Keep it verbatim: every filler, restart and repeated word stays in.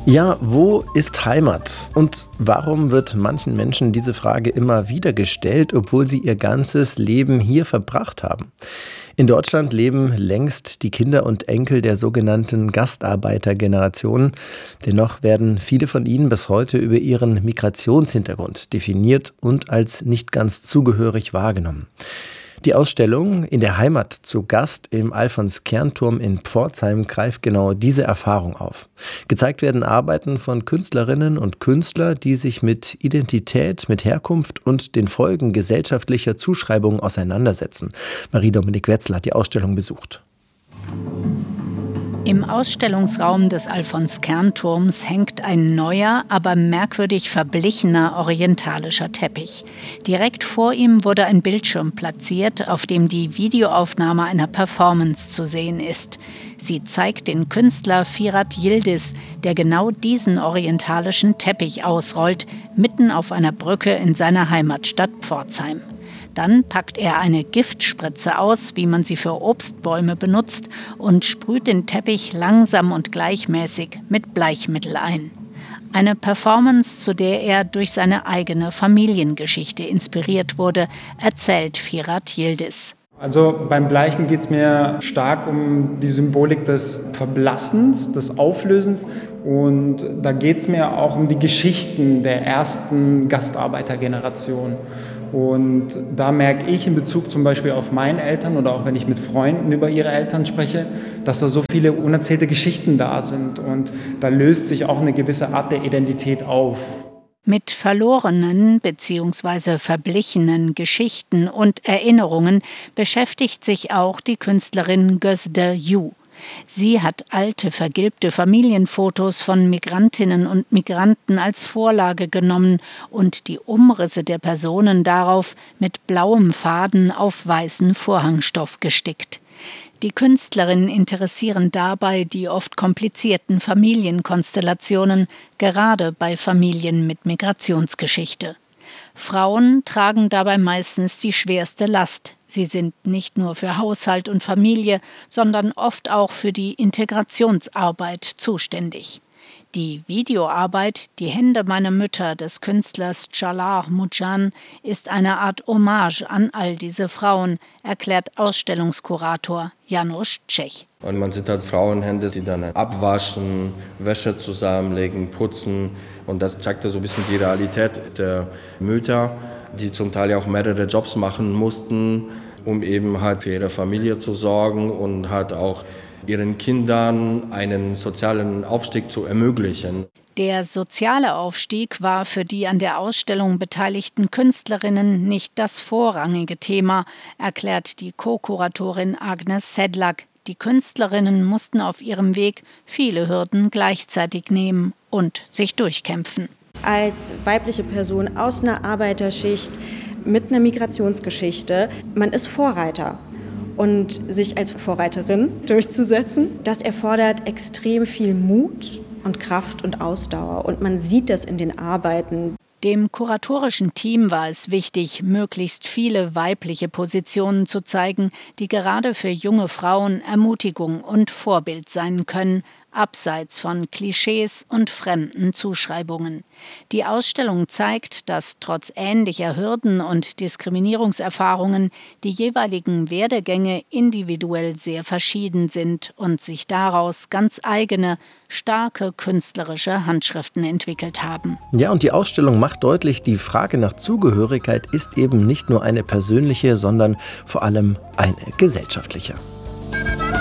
Ja, wo ist Heimat? Und warum wird manchen Menschen diese Frage immer wieder gestellt, obwohl sie ihr ganzes Leben hier verbracht haben? In Deutschland leben längst die Kinder und Enkel der sogenannten Gastarbeitergeneration. Dennoch werden viele von ihnen bis heute über ihren Migrationshintergrund definiert und als nicht ganz zugehörig wahrgenommen. Die Ausstellung In der Heimat zu Gast im Alfons-Kern-Turm in Pforzheim greift genau diese Erfahrung auf. Gezeigt werden Arbeiten von Künstlerinnen und Künstlern, die sich mit Identität, mit Herkunft und den Folgen gesellschaftlicher Zuschreibungen auseinandersetzen. Marie-Dominik Wetzel hat die Ausstellung besucht. Im Ausstellungsraum des Alfons-Kern-Turms hängt ein neuer, aber merkwürdig verblichener orientalischer Teppich. Direkt vor ihm wurde ein Bildschirm platziert, auf dem die Videoaufnahme einer Performance zu sehen ist. Sie zeigt den Künstler Firat Yildiz, der genau diesen orientalischen Teppich ausrollt, mitten auf einer Brücke in seiner Heimatstadt Pforzheim. Dann packt er eine Giftspritze aus, wie man sie für Obstbäume benutzt, und sprüht den Teppich langsam und gleichmäßig mit Bleichmittel ein. Eine Performance, zu der er durch seine eigene Familiengeschichte inspiriert wurde, erzählt Firat Yildiz. Also beim Bleichen geht es mir stark um die Symbolik des Verblassens, des Auflösens, und da geht es mir auch um die Geschichten der ersten Gastarbeitergeneration. Und da merke ich in Bezug zum Beispiel auf meine Eltern oder auch wenn ich mit Freunden über ihre Eltern spreche, dass da so viele unerzählte Geschichten da sind, und da löst sich auch eine gewisse Art der Identität auf. Mit verlorenen bzw. verblichenen Geschichten und Erinnerungen beschäftigt sich auch die Künstlerin Gözde Yu. Sie hat alte, vergilbte Familienfotos von Migrantinnen und Migranten als Vorlage genommen und die Umrisse der Personen darauf mit blauem Faden auf weißen Vorhangstoff gestickt. Die Künstlerin interessieren dabei die oft komplizierten Familienkonstellationen, gerade bei Familien mit Migrationsgeschichte. Frauen tragen dabei meistens die schwerste Last. Sie sind nicht nur für Haushalt und Familie, sondern oft auch für die Integrationsarbeit zuständig. Die Videoarbeit »Die Hände meiner Mütter« des Künstlers Csalar Mudjan ist eine Art Hommage an all diese Frauen, erklärt Ausstellungskurator Janusz Czech. Und man sieht halt Frauenhände, die dann abwaschen, Wäsche zusammenlegen, putzen. Und das zeigt ja so ein bisschen die Realität der Mütter, die zum Teil ja auch mehrere Jobs machen mussten, um eben halt für ihre Familie zu sorgen und halt auch ihren Kindern einen sozialen Aufstieg zu ermöglichen. Der soziale Aufstieg war für die an der Ausstellung beteiligten Künstlerinnen nicht das vorrangige Thema, erklärt die Co-Kuratorin Agnes Sedlak. Die Künstlerinnen mussten auf ihrem Weg viele Hürden gleichzeitig nehmen und sich durchkämpfen. Als weibliche Person aus einer Arbeiterschicht mit einer Migrationsgeschichte, man ist Vorreiter. Und sich als Vorreiterin durchzusetzen, das erfordert extrem viel Mut und Kraft und Ausdauer. Und man sieht das in den Arbeiten. Dem kuratorischen Team war es wichtig, möglichst viele weibliche Positionen zu zeigen, die gerade für junge Frauen Ermutigung und Vorbild sein können, abseits von Klischees und fremden Zuschreibungen. Die Ausstellung zeigt, dass trotz ähnlicher Hürden und Diskriminierungserfahrungen die jeweiligen Werdegänge individuell sehr verschieden sind und sich daraus ganz eigene, starke künstlerische Handschriften entwickelt haben. Ja, und die Ausstellung macht deutlich, die Frage nach Zugehörigkeit ist eben nicht nur eine persönliche, sondern vor allem eine gesellschaftliche.